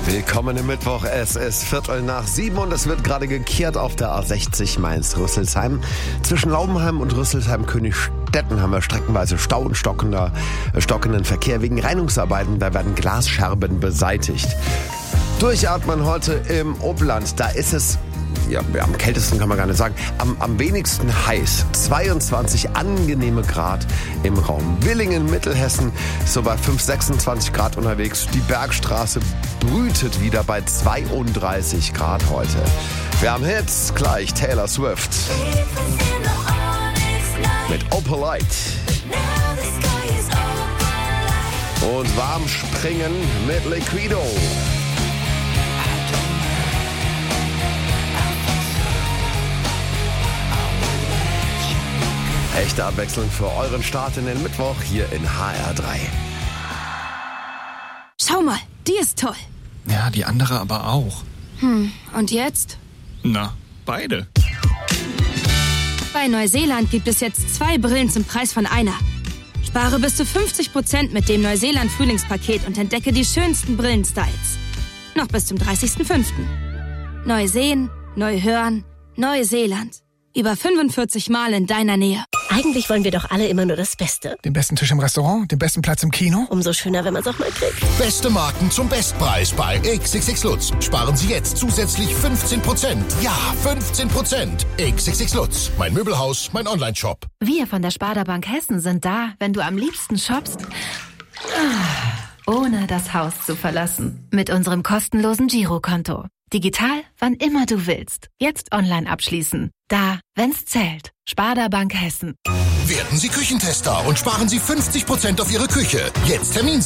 Willkommen im Mittwoch. Es ist 6:15 und es wird gerade gekehrt auf der A60 Mainz-Rüsselsheim. Zwischen Laubenheim und Rüsselsheim-Königstetten haben wir streckenweise Stau und stockenden Verkehr wegen Reinigungsarbeiten. Da werden Glasscherben beseitigt. Durchatmen heute im Oberland. Da ist es, ja, am kältesten kann man gar nicht sagen, am wenigsten heiß. 22 angenehme Grad im Raum Willingen, Mittelhessen, so bei 26 Grad unterwegs. Die Bergstraße brütet wieder bei 32 Grad heute. Wir haben Hits, gleich Taylor Swift mit Opalite. Und warm springen mit Liquido. Echte Abwechslung für euren Start in den Mittwoch hier in HR3. Schau mal, die ist toll. Ja, die andere aber auch. Und jetzt? Na, beide. Bei Neuseeland gibt es jetzt 2 Brillen zum Preis von einer. Spare bis zu 50% mit dem Neuseeland-Frühlingspaket und entdecke die schönsten Brillenstyles. Noch bis zum 30.05. Neu sehen, neu hören, Neuseeland. Über 45 Mal in deiner Nähe. Eigentlich wollen wir doch alle immer nur das Beste. Den besten Tisch im Restaurant, den besten Platz im Kino. Umso schöner, wenn man es auch mal kriegt. Beste Marken zum Bestpreis bei XXX Lutz. Sparen Sie jetzt zusätzlich 15%. Ja, 15%. XXX Lutz. Mein Möbelhaus, mein Onlineshop. Wir von der Sparda Bank Hessen sind da, wenn du am liebsten shoppst, ohne das Haus zu verlassen. Mit unserem kostenlosen Girokonto. Digital, wann immer du willst. Jetzt online abschließen. Da, wenn's zählt. Sparda Bank Hessen. Werden Sie Küchentester und sparen Sie 50% auf Ihre Küche. Jetzt Termin